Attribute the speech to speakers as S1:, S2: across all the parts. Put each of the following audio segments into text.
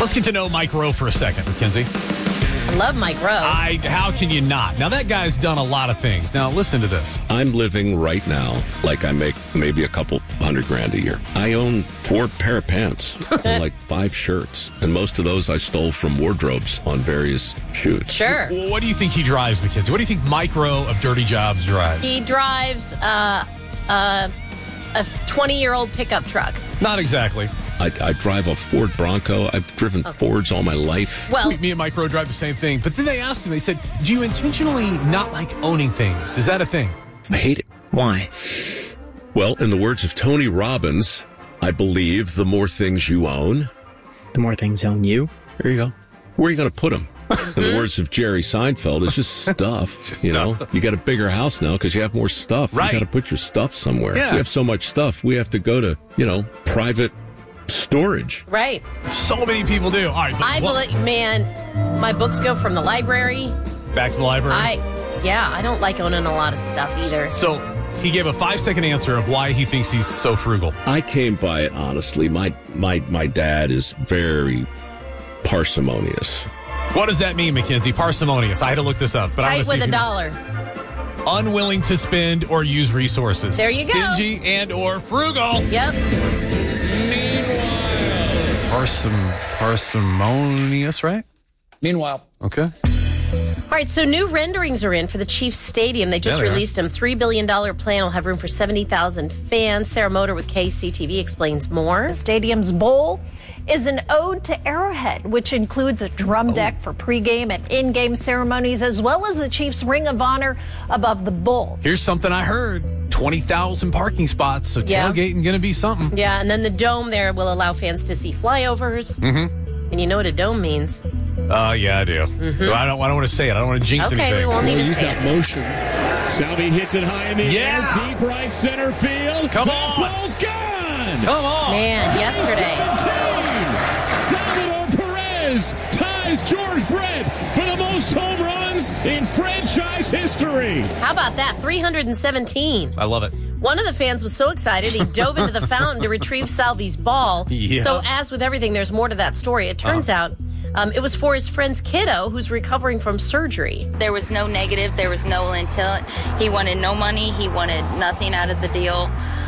S1: Let's get to know Mike Rowe for a second, Mackenzie.
S2: I love Mike Rowe.
S1: How can you not? Now, that guy's done a lot of things. Now, listen to this.
S3: I'm living right now like I make maybe a couple $100,000 a year. I own 4 pair of pants and like 5 shirts. And most of those I stole from wardrobes on various shoots.
S2: Sure.
S1: Well, what do you think he drives, Mackenzie? What do you think Mike Rowe of Dirty Jobs drives?
S2: He drives a 20-year-old pickup truck.
S1: Not exactly.
S3: I drive a Ford Bronco. I've driven Fords all my life.
S2: Well,
S1: Me and Mike Rowe drive the same thing. But then they asked him, they said, do you intentionally not like owning things? Is that a thing?
S3: I hate it.
S4: Why?
S3: Well, in the words of Tony Robbins, I believe the more things you own,
S4: The more things own you.
S3: there you go. Where are you going to put them? In the words of Jerry Seinfeld, it's just stuff.
S1: Just
S3: you
S1: stuff.
S3: know, you got a bigger house now because you have more stuff.
S1: Right.
S3: You got to put your stuff somewhere.
S1: Yeah.
S3: We have so much stuff. We have to go to, private storage.
S2: right.
S1: So many people do. All right. But
S2: My books go from the library.
S1: back to the library.
S2: I don't like owning a lot of stuff either.
S1: So he gave a 5-second answer of why he thinks he's so frugal.
S3: I came by it honestly. My dad is very parsimonious.
S1: What does that mean, Mackenzie? Parsimonious. I had to look this up. But I'm
S2: Tight
S1: gonna see
S2: with
S1: if
S2: a
S1: you-
S2: dollar.
S1: Unwilling to spend or use resources.
S2: There you go.
S1: Stingy and or frugal.
S2: Yep.
S1: Parsimonious, right?
S5: Meanwhile.
S1: Okay.
S2: All right, so new renderings are in for the Chiefs Stadium. They just
S1: Yeah, they are.
S2: released them. $3 billion plan will have room for 70,000 fans. Sarah Motor with KCTV explains more.
S6: The stadium's bowl is an ode to Arrowhead, which includes a drum deck for pregame and in-game ceremonies, as well as the Chiefs' Ring of Honor above the bowl.
S1: Here's something I heard. 20,000 parking spots, so
S2: Yeah.
S1: tailgating going to be something.
S2: Yeah, and then the dome there will allow fans to see flyovers. Mm-hmm. And you know what a dome means.
S1: Yeah, I do. I don't want to say it. I don't want to jinx
S2: Okay,
S1: anything.
S2: we won't even say it.
S7: Motion. Salvi hits it high in the
S1: Yeah.
S7: air, deep right center field.
S1: Come
S7: That
S1: on.
S7: ball's gone.
S1: Come on.
S2: Man, yesterday.
S7: 17. Salvador Perez ties George Brett for the most home runs in franchise history.
S2: How about that? 317.
S1: I love it.
S2: One of the fans was so excited, he dove into the fountain to retrieve Salvi's ball.
S1: Yeah.
S2: So as with everything, there's more to that story. It turns out it was for his friend's kiddo who's recovering from surgery.
S8: There was no negative. There was no intent. He wanted no money. He wanted nothing out of the deal.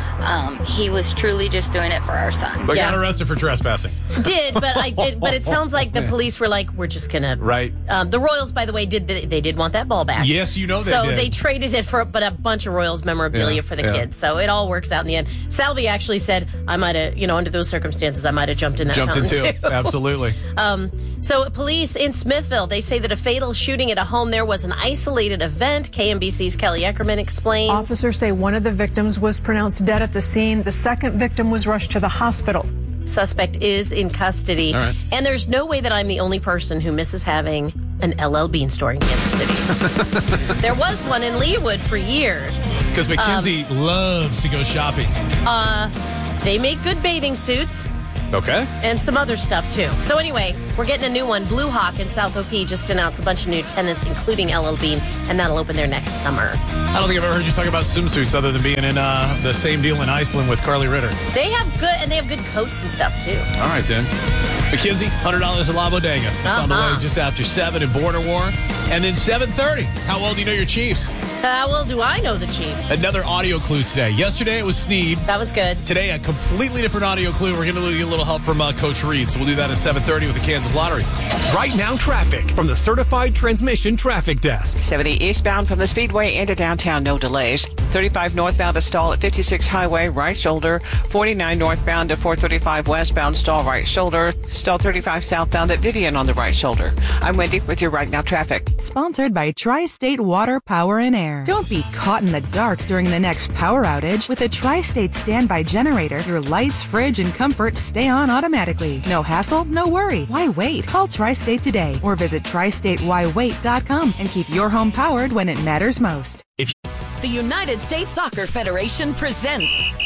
S8: He was truly just doing it for our son.
S1: But
S2: Yeah.
S1: got arrested for trespassing.
S2: Did, but it sounds like the police were like, we're just gonna.
S1: Right.
S2: The Royals, by the way, they did want that ball back.
S1: Yes, you know they
S2: So
S1: did.
S2: they traded it for a bunch of Royals memorabilia
S1: Yeah,
S2: for the
S1: yeah.
S2: kids. So it all works out in the end. Salvi actually said, I might have, under those circumstances, I might have jumped in that
S1: Jumped
S2: fountain
S1: into
S2: too.
S1: Absolutely.
S2: So police in Smithville, they say that a fatal shooting at a home there was an isolated event. KMBC's Kelly Eckerman explains.
S9: Officers say one of the victims was pronounced dead at the scene. The second victim was rushed to the hospital.
S2: Suspect is in custody.
S1: All right.
S2: And there's no way that I'm the only person who misses having an LL Bean store in Kansas City. There was one in Leawood for years.
S1: Because Mackenzie loves to go shopping.
S2: They make good bathing suits
S1: Okay.
S2: and some other stuff too. So anyway, we're getting a new one. Blue Hawk in South OP just announced a bunch of new tenants, including LL Bean, and that'll open there next summer.
S1: I don't think I've ever heard you talk about swimsuits other than being in the same deal in Iceland with Carly Ritter.
S2: They have good coats and stuff too.
S1: All right, then. Mackenzie, $100 at La Bodega. It's on the way just after 7 in Border War. And then 7:30. How well do you know your Chiefs?
S2: How well do I know the Chiefs?
S1: Another audio clue today. Yesterday it was Snead.
S2: That was good.
S1: Today, a completely different audio clue. We're going to get a little help from Coach Reed. So we'll do that at 7:30 with the Kansas Lottery.
S10: Right now, traffic from the Certified Transmission Traffic Desk.
S11: 70 eastbound from the Speedway into downtown, no delays. 35 northbound to stall at 56 Highway, right shoulder. 49 northbound to 435 westbound, stall right shoulder. Stall 35 southbound at Vivian on the right shoulder. I'm Wendy with your Right Now traffic.
S12: Sponsored by Tri-State Water, Power, and Air. Don't be caught in the dark during the next power outage. With a Tri-State standby generator, your lights, fridge, and comfort stay on automatically. No hassle, no worry. Why wait? Call Tri-State today or visit tristatewhywait.com and keep your home powered when it matters most.
S13: The United States Soccer Federation presents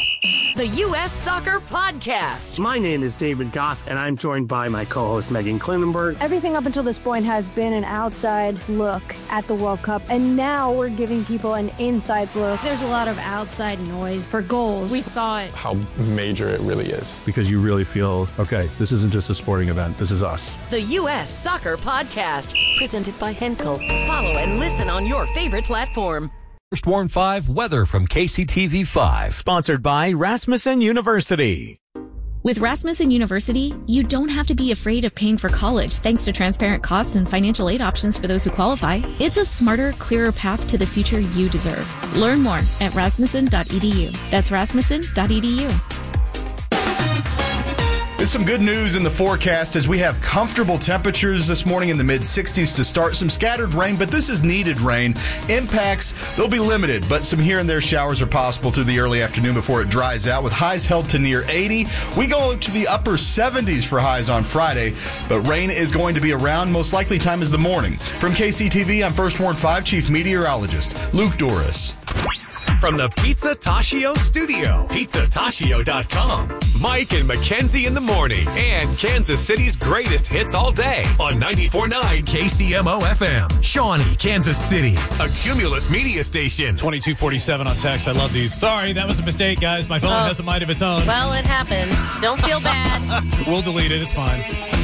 S5: The U.S. Soccer Podcast.
S13: My name is David Goss, and I'm joined by my co-host Megan Klinenberg.
S14: Everything up until this point has been an outside look at the World Cup, and now we're giving people an inside look. There's a lot of outside noise for goals. We thought
S15: how major it really is.
S16: Because you really feel, okay, this isn't just a sporting event, this is us.
S5: The U.S. Soccer Podcast, presented by Henkel. Follow and listen on your favorite platform.
S17: First Warn 5 weather from KCTV 5.
S18: Sponsored by Rasmussen University.
S19: With Rasmussen University, you don't have to be afraid of paying for college thanks to transparent costs and financial aid options for those who qualify. It's a smarter, clearer path to the future you deserve. Learn more at rasmussen.edu. That's rasmussen.edu.
S20: There's some good news in the forecast as we have comfortable temperatures this morning in the mid-60s to start. Some scattered rain, but this is needed rain. Impacts, they'll be limited, but some here and there showers are possible through the early afternoon before it dries out, with highs held to near 80. We go to the upper 70s for highs on Friday, but rain is going to be around. Most likely time is the morning. From KCTV, I'm First Warn 5 Chief Meteorologist Luke Doris.
S10: From the Pizza Tashio studio, pizzatashio.com. Mike and Mackenzie in the morning, and Kansas City's greatest hits all day on 94.9 KCMO FM. Shawnee, Kansas City, a Cumulus media station.
S1: 2247 on text. I love these. Sorry, that was a mistake, guys. My phone has a mind of its own.
S2: Well, it happens. Don't feel bad.
S1: We'll delete it. It's fine.